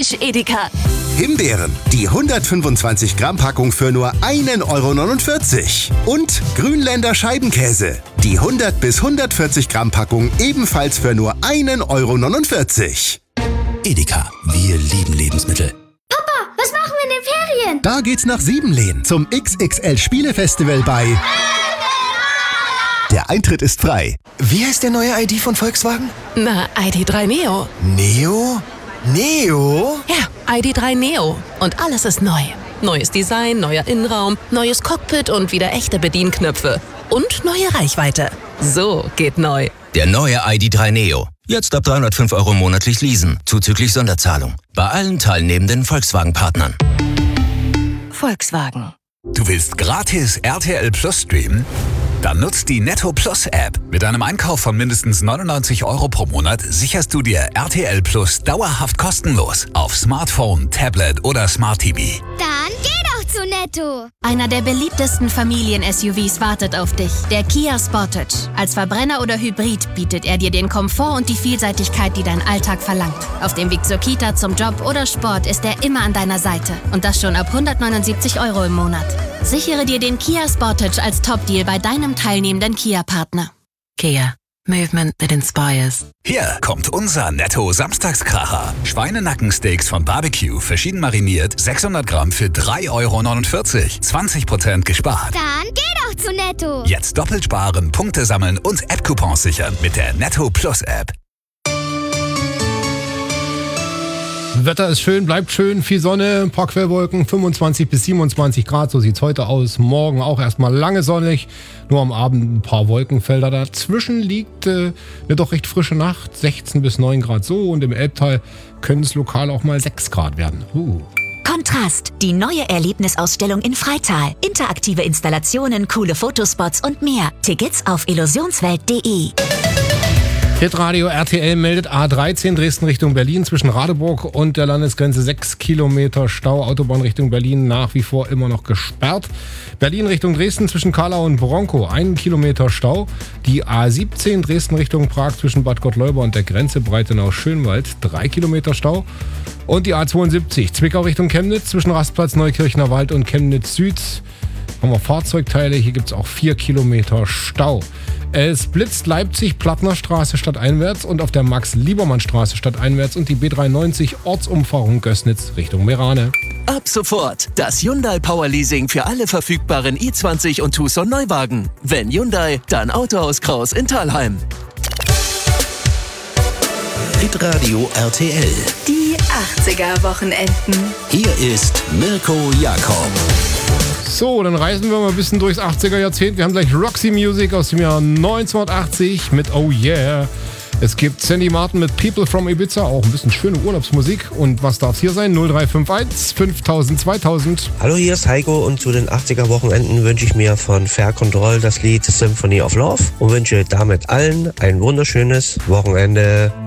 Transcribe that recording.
Mensch, Edeka. Himbeeren, die 125 Gramm Packung für nur 1,49 €. Und Grünländer Scheibenkäse, die 100 bis 140 Gramm Packung ebenfalls für nur 1,49 €. Edeka, wir lieben Lebensmittel. Papa, was machen wir in den Ferien? Da geht's nach Siebenlehn zum XXL Spielefestival bei... Der Eintritt ist frei. Wie heißt der neue ID von Volkswagen? Na, ID.3 Neo. Neo? Neo? Ja, ID.3 Neo. Und alles ist neu. Neues Design, neuer Innenraum, neues Cockpit und wieder echte Bedienknöpfe. Und neue Reichweite. So geht neu. Der neue ID.3 Neo. Jetzt ab 305 € monatlich leasen, zuzüglich Sonderzahlung. Bei allen teilnehmenden Volkswagen-Partnern. Volkswagen. Du willst gratis RTL Plus streamen? Dann nutzt die Netto Plus App. Mit einem Einkauf von mindestens 99 € pro Monat sicherst du dir RTL Plus dauerhaft kostenlos auf Smartphone, Tablet oder Smart TV. Dann geh doch zu Netto. Einer der beliebtesten Familien-SUVs wartet auf dich, der Kia Sportage. Als Verbrenner oder Hybrid bietet er dir den Komfort und die Vielseitigkeit, die dein Alltag verlangt. Auf dem Weg zur Kita, zum Job oder Sport ist er immer an deiner Seite. Und das schon ab 179 € im Monat. Sichere dir den Kia Sportage als Top-Deal bei deinem teilnehmenden Kia-Partner. Kia. Movement that inspires. Hier kommt unser Netto-Samstagskracher. Schweinenackensteaks von Barbecue, verschieden mariniert, 600 Gramm für 3,49 €. 20% gespart. Dann geh doch zu Netto. Jetzt doppelt sparen, Punkte sammeln und App-Coupons sichern mit der Netto Plus App. Wetter ist schön, bleibt schön, viel Sonne, ein paar Quellwolken, 25 bis 27 Grad, so sieht's heute aus. Morgen auch erstmal lange sonnig, nur am Abend ein paar Wolkenfelder. Dazwischen liegt eine doch recht frische Nacht, 16 bis 9 Grad so, und im Elbtal können es lokal auch mal 6 Grad werden. Kontrast, die neue Erlebnisausstellung in Freital. Interaktive Installationen, coole Fotospots und mehr. Tickets auf illusionswelt.de. Hitradio RTL meldet A13 Dresden Richtung Berlin zwischen Radeburg und der Landesgrenze 6 Kilometer Stau. Autobahn Richtung Berlin nach wie vor immer noch gesperrt. Berlin Richtung Dresden zwischen Karlau und Bronkow 1 Kilometer Stau. Die A17 Dresden Richtung Prag zwischen Bad Gottleuba und der Grenze Breitenau-Schönwald 3 Kilometer Stau. Und die A72 Zwickau Richtung Chemnitz zwischen Rastplatz Neukirchner Wald und Chemnitz Süd. Haben wir Fahrzeugteile, hier gibt es auch 4 Kilometer Stau. Es blitzt Leipzig, Plattnerstraße stadteinwärts und auf der Max-Liebermann-Straße stadteinwärts und die B93 Ortsumfahrung Gößnitz Richtung Merane. Ab sofort das Hyundai Power Leasing für alle verfügbaren i20 und Tucson Neuwagen. Wenn Hyundai, dann Autohaus Kraus in Thalheim. Hitradio RTL. Die 80er-Wochenenden. Hier ist Mirko Jakob. So, dann reisen wir mal ein bisschen durchs 80er-Jahrzehnt. Wir haben gleich Roxy Music aus dem Jahr 1980 mit Oh Yeah. Es gibt Sandy Martin mit People from Ibiza, auch ein bisschen schöne Urlaubsmusik. Und was darf es hier sein? 0351 5000 2000. Hallo, hier ist Heiko und zu den 80er-Wochenenden wünsche ich mir von Fair Control das Lied Symphony of Love und wünsche damit allen ein wunderschönes Wochenende.